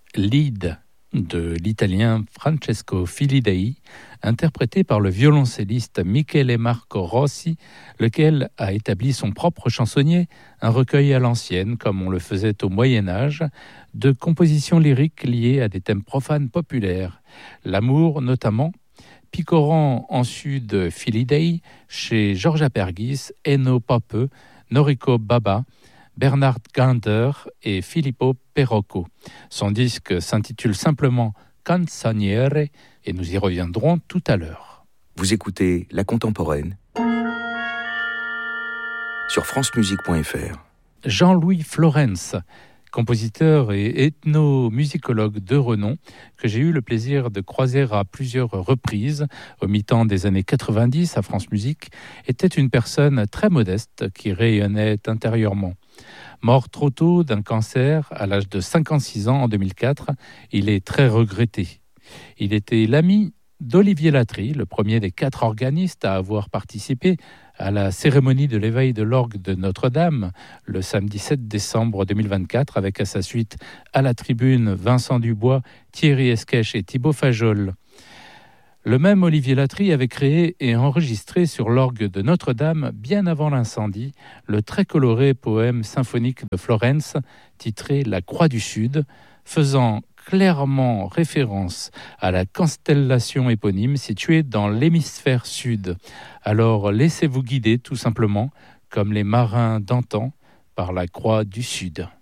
Lied de l'italien Francesco Filidei, interprété par le violoncelliste Michele Marco Rossi, lequel a établi son propre chansonnier, un recueil à l'ancienne, comme on le faisait au Moyen-Âge, de compositions lyriques liées à des thèmes profanes populaires, l'amour notamment, picorant en sud Filidei chez Georges Apergis, Eno Pope, Noriko Baba, Bernard Gander et Filippo Perocco. Son disque s'intitule simplement Canzoniere et nous y reviendrons tout à l'heure. Vous écoutez La Contemporaine sur francemusique.fr. Jean-Louis Florence, compositeur et ethnomusicologue de renom, que j'ai eu le plaisir de croiser à plusieurs reprises au mi-temps des années 90 à France Musique, était une personne très modeste qui rayonnait intérieurement. Mort trop tôt d'un cancer à l'âge de 56 ans en 2004, il est très regretté. Il était l'ami d'Olivier Latry, le premier des 4 organistes à avoir participé à la cérémonie de l'éveil de l'orgue de Notre-Dame le samedi 7 décembre 2024, avec à sa suite à la tribune Vincent Dubois, Thierry Esquèche et Thibaut Fajol. Le même Olivier Latry avait créé et enregistré sur l'orgue de Notre-Dame, bien avant l'incendie, le très coloré poème symphonique de Florence, titré « La Croix du Sud », faisant clairement référence à la constellation éponyme située dans l'hémisphère sud. Alors laissez-vous guider tout simplement, comme les marins d'antan, par la Croix du Sud.